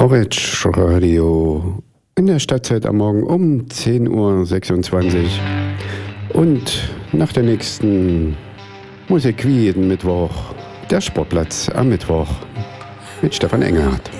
Orange Radio in der Stadtzeit am Morgen um 10:26 Uhr. Und nach der nächsten Musik wie jeden Mittwoch der Sportplatz am Mittwoch mit Stefan Engelhardt.